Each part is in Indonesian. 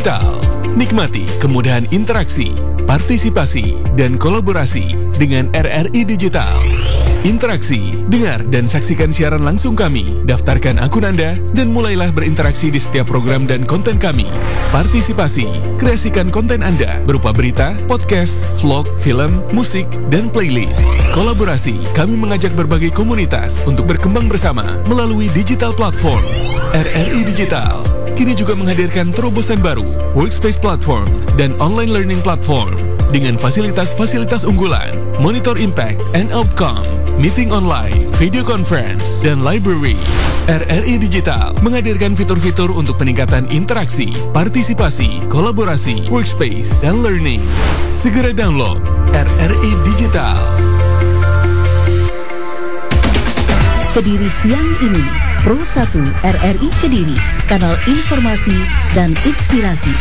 Digital. Nikmati kemudahan interaksi, partisipasi, dan kolaborasi dengan RRI Digital. Interaksi, dengar dan saksikan siaran langsung kami, daftarkan akun Anda, dan mulailah berinteraksi di setiap program dan konten kami. Partisipasi, kreasikan konten Anda berupa berita, podcast, vlog, film, musik, dan playlist. Kolaborasi, kami mengajak berbagai komunitas untuk berkembang bersama melalui digital platform. RRI Digital kini juga menghadirkan terobosan baru, workspace platform, dan online learning platform dengan fasilitas-fasilitas unggulan, monitor impact and outcome, meeting online, video conference, dan library. RRI Digital menghadirkan fitur-fitur untuk peningkatan interaksi, partisipasi, kolaborasi, workspace, dan learning. Segera download RRI Digital. Kediri siang ini, Pro 1 RRI Kediri, kanal informasi dan inspirasi.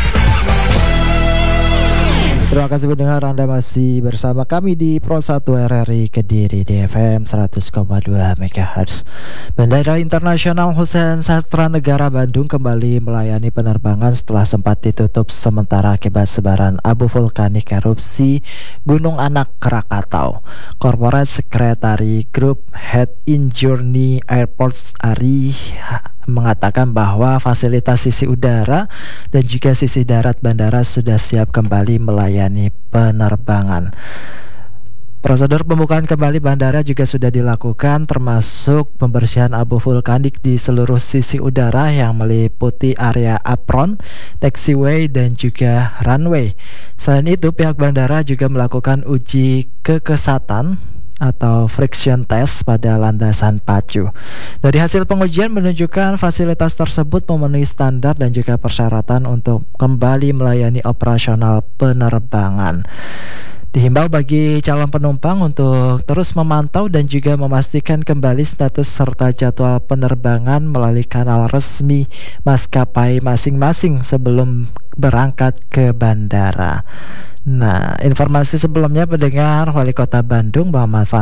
Terima kasih pendengar, Anda masih bersama kami di Pro 1 RRI Kediri di FM 100,2 MHz. Bandara Internasional Hussein Sastra Negara Bandung kembali melayani penerbangan setelah sempat ditutup sementara akibat sebaran abu vulkanik erupsi Gunung Anak Krakatau. Corporate Secretary Group Head in Journey Airports Ari mengatakan bahwa fasilitas sisi udara dan juga sisi darat bandara sudah siap kembali melayani penerbangan. Prosedur pembukaan kembali bandara juga sudah dilakukan, termasuk pembersihan abu vulkanik di seluruh sisi udara yang meliputi area apron, taxiway, dan juga runway. Selain itu, pihak bandara juga melakukan uji kekesatan atau friction test pada landasan pacu. Dari hasil pengujian menunjukkan fasilitas tersebut memenuhi standar dan juga persyaratan untuk kembali melayani operasional penerbangan. Dihimbau bagi calon penumpang untuk terus memantau dan juga memastikan kembali status serta jadwal penerbangan melalui kanal resmi maskapai masing-masing sebelum berangkat ke bandara. Nah, informasi sebelumnya pendengar, Wali Kota Bandung Muhammad